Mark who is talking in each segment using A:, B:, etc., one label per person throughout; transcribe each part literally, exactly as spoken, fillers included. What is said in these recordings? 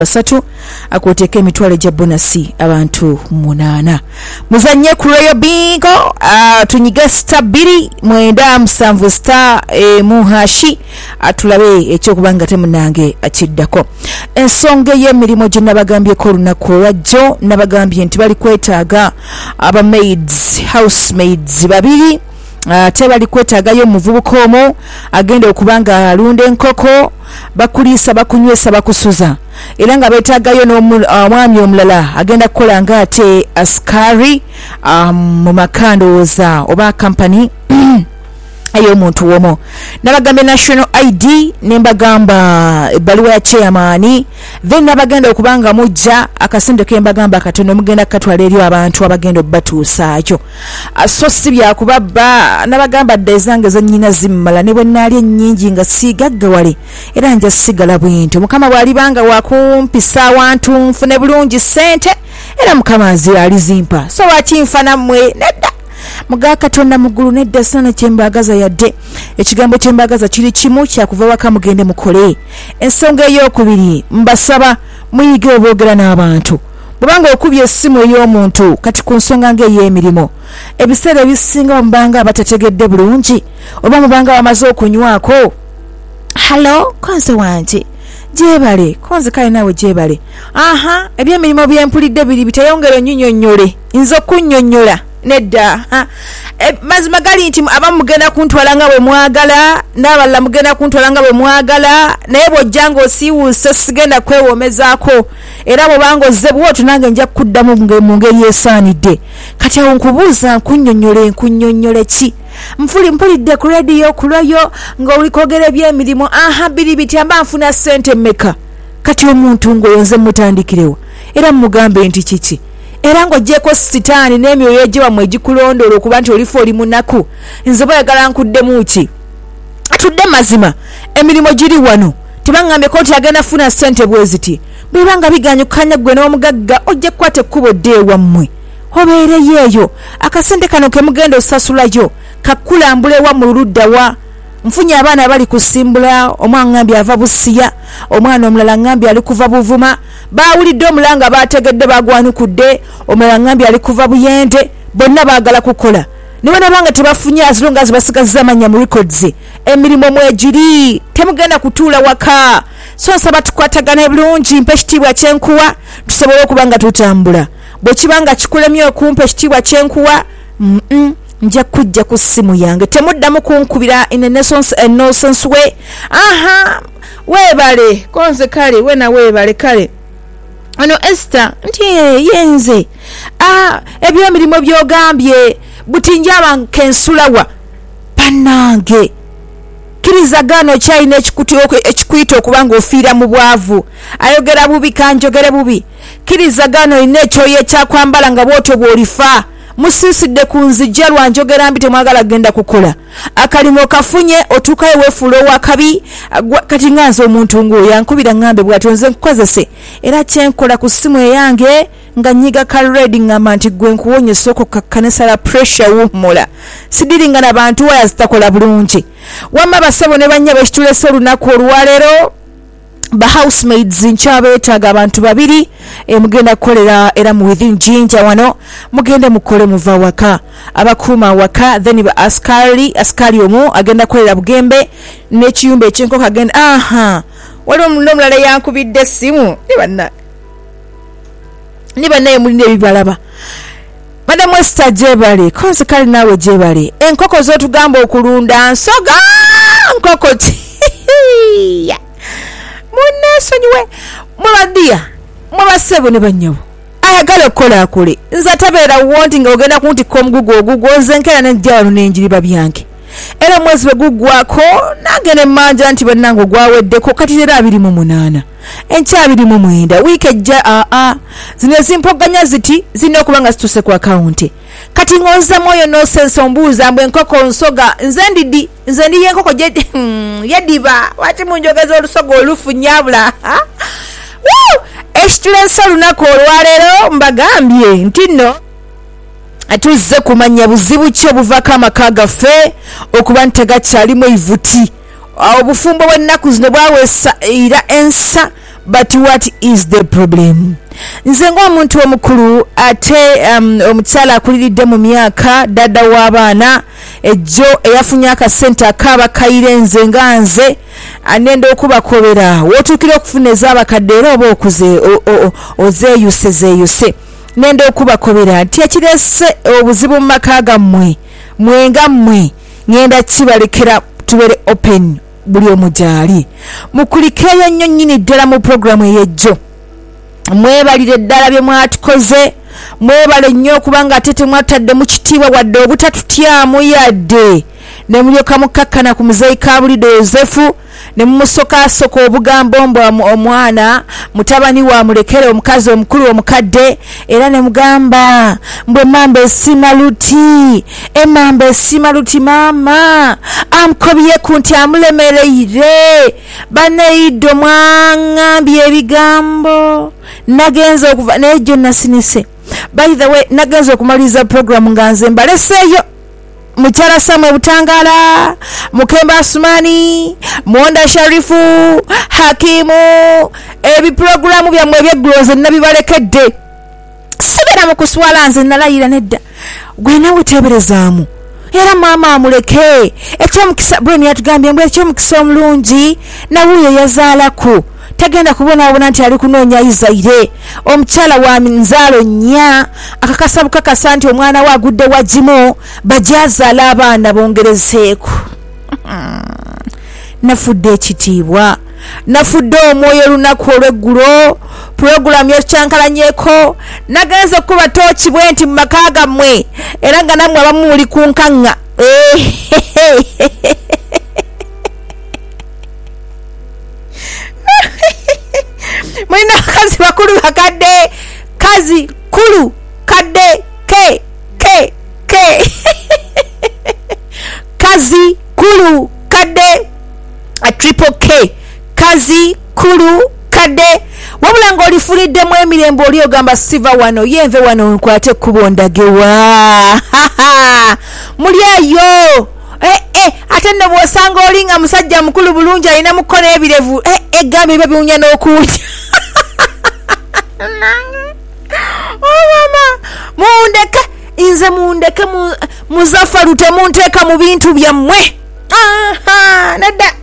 A: basatu akoteka emitwalo gya bonasi abantu munana. Muzanye ku Royal Bingo uh, tunyiga star biri mwenda musanvu star e, muhashi atulabe ekyokubanga temunange akiddako. Ensonga y'emirimu gye nabagambye ko lunaku olwajjo nabagambye nti bali kwetaaga aba maids housemaids babiri. Uh, tebali kwetaagayo muvubuka omu agenda okubanga alunda enkoko bakulisa bakunywesa bakusuza era nga beetaagayo n'omwami uh, omulala agenda kukola nga ate askari um, mu makandooza oba company ayo muntu womo. Nabagambye national I D nembagamba ebbaluwa ya chairman then nabagenda okubanga mujja akasente kembagamba katono mugenda katwala eri abantu abagenda obatuusaayo. So si bya kubabba nabagamba dezange zanyina zimmala ne bwenali ennyingi nga sigaggawale era nja sigala bwintu mukama bwalibanga wakumpisa abantu nfune bulungi sente era mukama azira alizimpa so wakinfana mwe nedda muga katonda mugulu nedda sana kyembagaza yadde ekigambo kyembagaza kiri kimu kyakuva waka mugende mukole. Ensonga ey'okubiri mbasaba muyige oboogera n'abantu bwanga okubye essimu ey'omuntu kati ku nsonga ng'ey'emirimu ebiseera ebisinga mubanga batategedde bulungi oba mubanga bamaze okunywako halo konze wanje jebale konze kale nawe jebale aha ebyemirimu byempulidde biri bitayongera onyonyonyole nzo kunnyonnyola nedda e, mazima gali nti abamu mugenda kuntwala nga bwe mwagala n'abalala mugenda kuntwala nga bwe mwagala naye bw'ojjanga osiiwuuse sigenda kwewomezaako era bw'obanga ozze bw'otyo nange nja kuddamu mu ngeri esaanidde. Kati awo nkubuuza nkunnyonnyole nkunnyonnyole ki nfuli mpulidde ku rediyo kulwayo nga oli kwogera ebyemirimu aha biri biti amba nfuna ssente mmeka kati omuntu ng'oyo nze mutandikirewa era mugambe nti kiki era ng'oggyeko sitaani n'emyoyo gye wamwe egikulondoola okuba nti olifa oli munaku nze boyagala nkuddemu ki atudde mazima emirimu giri wano tebaŋŋambeko nti agenda funa ssente bwe ziti bwebanga biganyukanya ggwe n'omugagga ojja kukwata ekkubo dde ewammwe obeereyo eyo akasente kano ke mugenda osasulayo kakulambulewa mu luluddawa. Nfunye abaana bali kusimbula omwana ngambye ava Busiya omwana omulala ngambye ali kuva Buvuma baawulidde omulanga baategedde bagwanukudde omulala ngambye ali kuva Buyende bonna baagala kukola ne bana bange tebafunye azilonga zibasigaza amanya mu records emirimu mwegiri temugenda kutuula waka so nsaba tukwatagana bulungi mpe ekitiibwa kyenkuwa tusobole okubanga tutambula bwe kibanga kikulemye okumpa ekitiibwa kyenkuwa mm -mm. Nja kujja ku simu yange temuddamu kunkubira in a nonsense and nonsense way. Aha webale konze kale wena webale kale ano Esther nti yenze ah ebyemirimu byogambye butinjaba nkensulawa panange kirizagano chaine ekikuti ekikuito okubanga ofiira mu bwavu ayogera bubi kanjogere bubi kirizagano inekyo ye kyakwambala nga bwotyo bwolifa musisidde ku nzijja lwanjogera mbi temwagala genda kukola akalimo kafunye otuukayo weefuula owakabi kati nganze omuntu ng'oyo yankubira ng'ambe bw'atonze nkukozese era kyenkola ku ssimu eyange nga nyiga kalredi ngamba nti gwe nkuwonyesa okwo kakkanisa la pressure wummula sidiringa n'abantu waya zitakola bulungi wamma basabo ne bannya bekitulese olunaku olwaleero ba housemaids nchabeetaga abantu babiri e mugenda kukolera era mu within jinja wano mugende mukole muva waka abakuuma waka then ba askari askari omu agenda kukolera Bugembe n'ekiyumba ekyenkoko agenda aha waliwo omulala yankubidde essimu nibanna nibannaye mulina ebibalaba Madam Esther jebale konse kale naawe jebale enkoko z'otugamba okulunda nsoga nkoko yeah. Munesonyiwe mwabadia mwabasebo ne banyawo ayagala okukola akole nze tabeera wonti nga ogenda kunti komugugu ogugu ozenkera nejjawano n'enjiriba byange era mwezi bwe guggwako nange ne mmanja nti bannange ogwaweddeko kati era abiri mu munaana enkya abiri mu mwenda wiiki ejja aa zino ezimpoganya ziti zirina okuba nga zituuse ku akawunti kati ng'ozamu oyo n'osensa ombuuza mbwe enkoko nsoga nze ndidi nze ndiyo enkoko yediba wati munjogeza olusoga olufu nyabula ekitulensa olunaku olwaleero mbagambye nti nno atuzze kumanya buzibu ki obuvako amaka gaffe okuba nti tegakyalimu ivuti obufumbo bw'ennaku zino bwaweesa era ensa but what is the problem? Nze ng'omuntu omukulu ate um, omukyala akuliridde mu myaka dada w'abaana ejjo eyafunye akasente akaaba kayire nze nga nze anenda okubakobera wootuukira okufuna ez'abakadde era oba okuze ozeeyuse zeeyuse nenda okubakobera nti ekirese obuzibu mu maka gammwe mwenga mmwe ngenda kibalekera tubere open buli omu gyali mukulikeeyo nnyo nnyini ddala mu puroguramu ey'ejjo mwebalire ddala bye mwatukoze mwebale nnyo okubanga ate temwatadde mu kitiibwa wadde obutatutyamu yadde ne mulyoka mukkakkana ku muzeeyi Kabulido Yozefu ne mumusokaasoka obugambo mbu omwana mutabani wa mulekere omukazi omukulu omukadde era ne mugamba mbwe mamba esimaluti emamba esimaluti maama amukobye ku nti amulemereire baneido mwangambye ebigambo nagenze okuva naye jjo nasinise. By the way, nagenze okumaliza program nga nze mbaleseeyo Mukyala Samwe Butangala, Mukemba Asumani, Mwonda Sharifu, Hakimu, ebi programu bya mwebye gloze nabibalekedde. Sigera mu kuswala nze nalayira nedda. Gwe nawe teberezaamu. Era mama amuleke. Ekyo mukisa Brian yatugambye mbwe ekyo mukisa omulungi na wuyo yazaalako. Tagenda kubona abona nti ali kunoonya Izaire omukyala wa nzaalo nnya akakasa bukakasa nti omwana we agudde wagimu bajazaala abaana bongerezeeko. Nafudde ekitiibwa nafudde omwoyo lunaku olw'eggulo puroguramu yekyankalanyeeko nagenze okuba tooki bwe nti mu maka gammwe era nga nammwe abamu muli ku nkaŋŋa. Mulina kazi bakulu bakadde kazi kulu kadde ke ke ke kazi kulu kadde a triple K kazi kulu kadde wabula ng'olifuliddemu emirembe oli ogamba siva wano yenve wano nkwate kubondagewa muli eyo. Eh eh ate ne bw'osanga olinga musajja mukulu bulungi alina mukono ebirevu eh egambe biba biwunya n'okuwunya. Oh mama mundeke inze mundeke mu, Muzaffaru temunteeka mu bintu byammwe. Aha nedda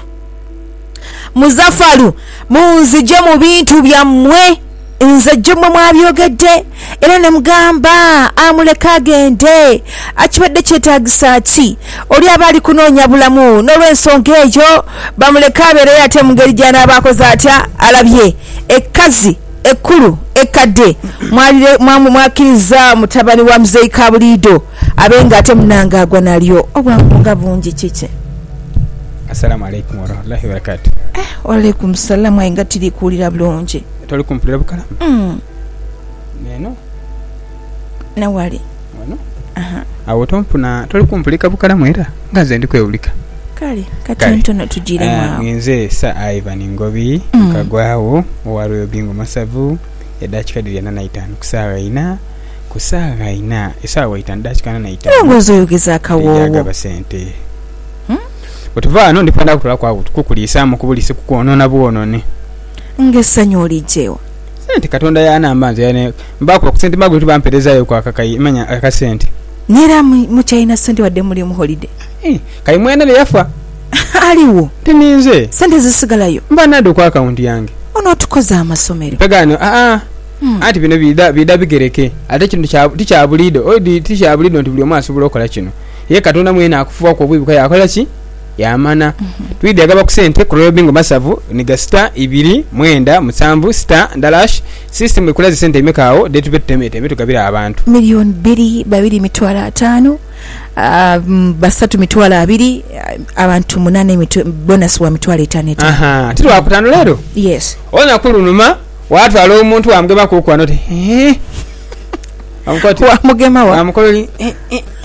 A: Muzaffaru munzije mu bintu byammwe nze jjomwe mwabyogedde era ne mugamba amuleka agende akibadde kyetaagisa ki oli abaali kunoonya bulamu n'olw'ensonga eyo bamuleka abeereyo ate mu ngeri gy'anaabakoze atya alabye ekkazi ekkulu ekkadde mwakkiriza mutabani wa muzeeyi Kabulido abenga ate munangaagwa nalyo obwangu nga bungi kiki.
B: Assalamu alaikum warahmatullahi wabarakatuh.
A: Eh, walaikum salam ainga tiri kuulira bulungi.
B: Toli kumpulira bukalamu?
A: Mm.
B: Neno?
A: Nawali.
B: Wano?
A: Aha.
B: Awo tompuna toli kumpulika bukalamu era nga nze ndi kwewulika.
A: Kale, kati ntono tujire mwawo.
B: Uh, nze sa Ivan Ngobi,
A: mm.
B: Kagwawo, owalwe Bingo Masavu, edakika diri ana naitano kusaawa ina, kusaawa ina, esaawa itano dakika na itano.
A: Ngozo yogeza akawowo.
B: Yagaba sente. Hmm? Otuva ano ndipanda kutula kwa kukuliisa mu kubulisi kukwonona buwonone.
A: Ngesanyo olijewa.
B: Sente katonda yana mbanze yane mbako ku sente mago tubamperezayo kwa akakai manya akasente.
A: Nera mu China sente wadde muri mu holiday.
B: Eh, kai mwene le yafa.
A: Aliwo.
B: Tininze.
A: Sente zisigalayo.
B: Mba nado kwa account yange.
A: Ono tukoza amasomero.
B: Pegano a a. Hmm. Ati bino bida bida bigereke. Ate kintu kya ticha bulido. Odi ticha bulido ntibuli omwaso bulokola kino. Ye katonda mwene akufuwa ko bwibuka yakola ki? Yamana mm-hmm. Twidi agaba kusente ku Bingo Masavu niga star ibiri mwenda musanvu star ndalash system ekulaze sente imekaawo date bet temete metu kabira abantu
A: million biri babiri mitwala atano um, basatu mitwala abiri abantu munane mitu, bonus wa mitwala itano etano.
B: Aha tiri wakutano lero.
A: Yes
B: ona kulunuma watu alo omuntu wamugema ko kwa note eh amukoti
A: wa mugema wa
B: amukoli eh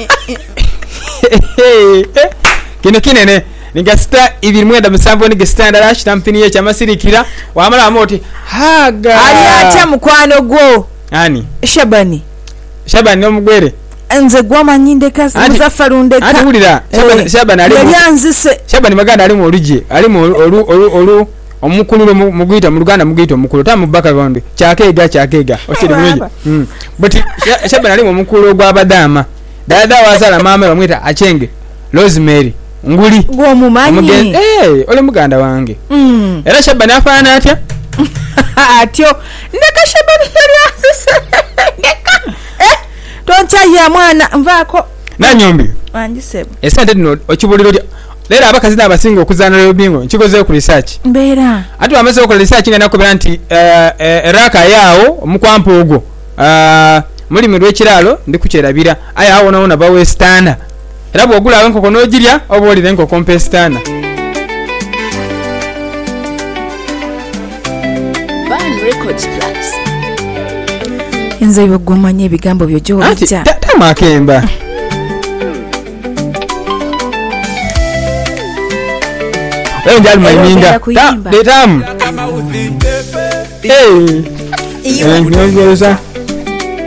B: eh kino kinene niga star ibiri mwenda musanvu niga standard ash tampini ye chamasirikira wamala amoti haga
A: ali acha mukwano gwo
B: ani
A: Shabani
B: Shabani no mugwere
A: nze gwama nyinde kasi Muzaffaru ndeka
B: ati ulira Shabani Shabani ali
A: yanzise
B: Shabani maganda ali mu oluje ali mu olu olu olu omukulu muguyita mu Luganda muguyita omukulu tamubaka gondi kyakeega kyakeega okiri bulungi mm. but Shabana ali omukulu gw'abadaama dada wazala mama bamwita Achenge Rosemary nguli
A: gwomumanyi
B: eh ole muganda wange
A: mm.
B: era Shabana afaana atya
A: atyo ndeka Shabana yali ndeka eh toncha ya mwana mvako
B: na nyombi
A: wanjisebo
B: esante no okibuliro lero abakazi n'abasinga okuzaana lyo bingo nkikoze ku research
A: mbera
B: ati amaze okukola research ngenda kubira nti eraka yawo omukwampa ogwo muri mu lw'ekiralo ndi kukyerabira aya awo nawo nabawe stana era bw'ogula enkoko n'ogirya oba olira enkoko mpe stana
A: Ban Records Plus enze bigomanye ebigambo byo gy'olija
B: tamakemba Hey, njali maiminga. Ta, de tam. Hey. Iyo.